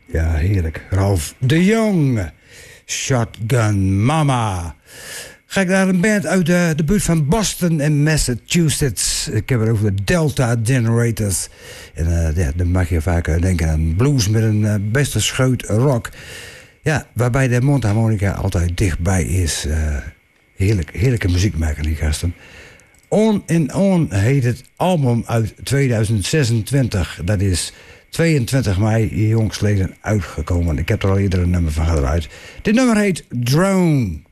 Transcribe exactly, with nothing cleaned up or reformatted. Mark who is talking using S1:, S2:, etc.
S1: Ja, heerlijk. Ralph de Jong. Shotgun Mama. Ga ik naar een band uit de, de buurt van Boston in Massachusetts. Ik heb het over de Delta Generators. En uh, ja, dan mag je vaak denken aan blues met een uh, beste scheut rock. Ja, waarbij de mondharmonica altijd dichtbij is. Uh, heerlijk, heerlijke muziek maken die gasten. On and On heet het album uit tweeduizend zesentwintig. Dat is tweeëntwintig mei jongstleden uitgekomen. Ik heb er al eerder een nummer van gedraaid. Dit nummer heet Drone.